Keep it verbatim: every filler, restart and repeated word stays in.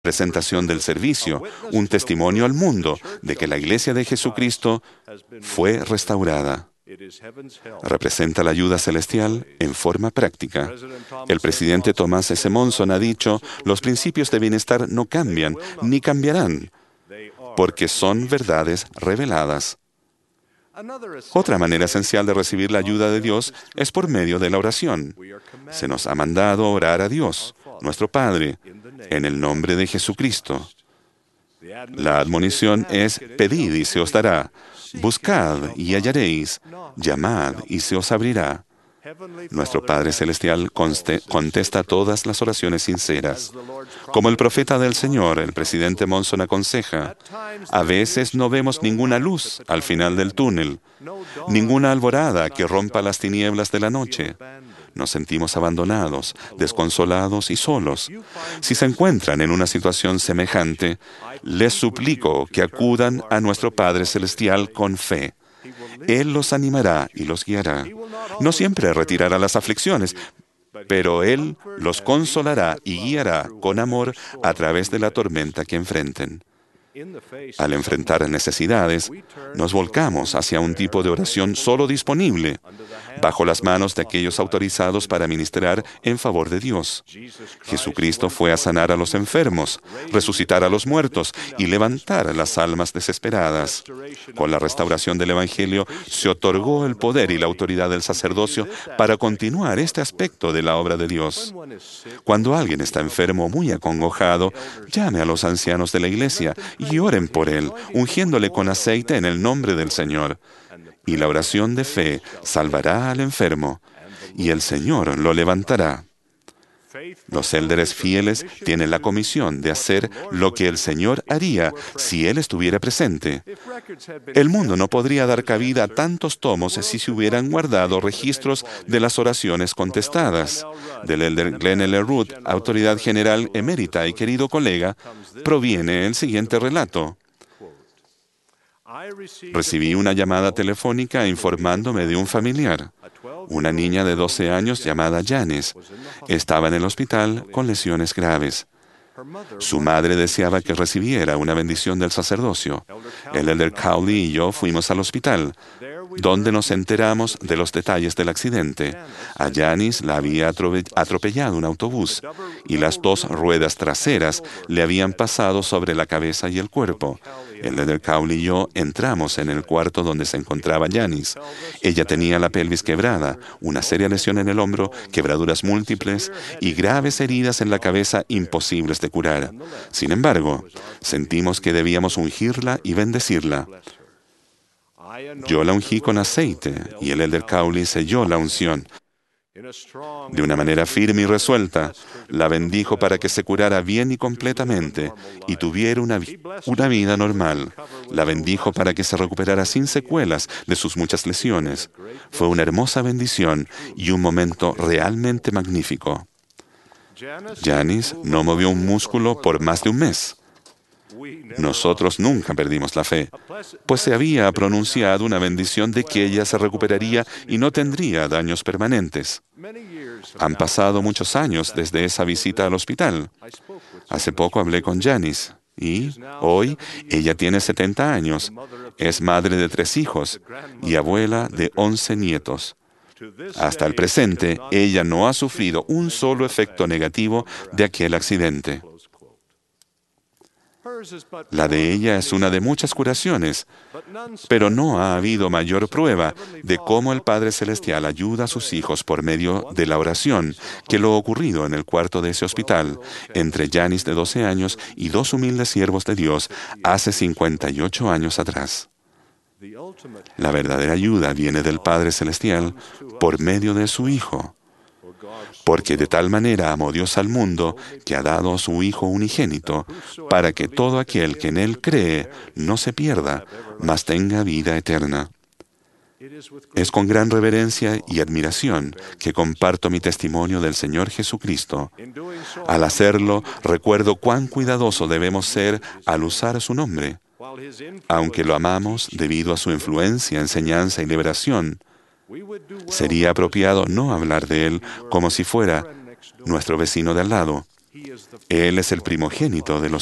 presentación del servicio, un testimonio al mundo de que la Iglesia de Jesucristo fue restaurada. Representa la ayuda celestial en forma práctica. El presidente Thomas S. Monson ha dicho, los principios de bienestar no cambian, ni cambiarán, porque son verdades reveladas. Otra manera esencial de recibir la ayuda de Dios es por medio de la oración. Se nos ha mandado orar a Dios, nuestro Padre, en el nombre de Jesucristo. La admonición es, pedid y se os dará, buscad y hallaréis, llamad y se os abrirá. Nuestro Padre Celestial conste- contesta todas las oraciones sinceras. Como el profeta del Señor, el presidente Monson aconseja, a veces no vemos ninguna luz al final del túnel, ninguna alborada que rompa las tinieblas de la noche. Nos sentimos abandonados, desconsolados y solos. Si se encuentran en una situación semejante, les suplico que acudan a nuestro Padre Celestial con fe. Él los animará y los guiará. No siempre retirará las aflicciones, pero Él los consolará y guiará con amor a través de la tormenta que enfrenten. Al enfrentar necesidades, nos volcamos hacia un tipo de oración solo disponible, bajo las manos de aquellos autorizados para ministrar en favor de Dios. Jesucristo fue a sanar a los enfermos, resucitar a los muertos y levantar a las almas desesperadas. Con la restauración del Evangelio se otorgó el poder y la autoridad del sacerdocio para continuar este aspecto de la obra de Dios. Cuando alguien está enfermo o muy acongojado, llame a los ancianos de la iglesia y oren por él, ungiéndole con aceite en el nombre del Señor. Y la oración de fe salvará al enfermo, y el Señor lo levantará. Los élderes fieles tienen la comisión de hacer lo que el Señor haría si Él estuviera presente. El mundo no podría dar cabida a tantos tomos si se hubieran guardado registros de las oraciones contestadas. Del élder Glenn L. Root, autoridad general emérita y querido colega, proviene el siguiente relato. Recibí una llamada telefónica informándome de un familiar. Una niña de doce años llamada Janice estaba en el hospital con lesiones graves. Su madre deseaba que recibiera una bendición del sacerdocio. El elder Cowley y yo fuimos al hospital, donde nos enteramos de los detalles del accidente. A Janice la había atropellado un autobús y las dos ruedas traseras le habían pasado sobre la cabeza y el cuerpo. El elder Cowley y yo entramos en el cuarto donde se encontraba Janice. Ella tenía la pelvis quebrada, una seria lesión en el hombro, quebraduras múltiples y graves heridas en la cabeza imposibles de curar. Sin embargo, sentimos que debíamos ungirla y bendecirla. Yo la ungí con aceite y el elder Cowley selló la unción. De una manera firme y resuelta, la bendijo para que se curara bien y completamente y tuviera una, vi- una vida normal. La bendijo para que se recuperara sin secuelas de sus muchas lesiones. Fue una hermosa bendición y un momento realmente magnífico. Janice no movió un músculo por más de un mes. Nosotros nunca perdimos la fe, pues se había pronunciado una bendición de que ella se recuperaría y no tendría daños permanentes. Han pasado muchos años desde esa visita al hospital. Hace poco hablé con Janice y hoy ella tiene setenta años, es madre de tres hijos y abuela de once nietos. Hasta el presente, ella no ha sufrido un solo efecto negativo de aquel accidente. La de ella es una de muchas curaciones, pero no ha habido mayor prueba de cómo el Padre Celestial ayuda a sus hijos por medio de la oración que lo ocurrido en el cuarto de ese hospital entre Janice de doce años y dos humildes siervos de Dios hace cincuenta y ocho años atrás. La verdadera ayuda viene del Padre Celestial por medio de su Hijo. Porque de tal manera amó Dios al mundo que ha dado a su Hijo unigénito, para que todo aquel que en Él cree no se pierda, mas tenga vida eterna. Es con gran reverencia y admiración que comparto mi testimonio del Señor Jesucristo. Al hacerlo, recuerdo cuán cuidadoso debemos ser al usar su nombre. Aunque lo amamos debido a su influencia, enseñanza y liberación, sería apropiado no hablar de Él como si fuera nuestro vecino de al lado. Él es el primogénito de los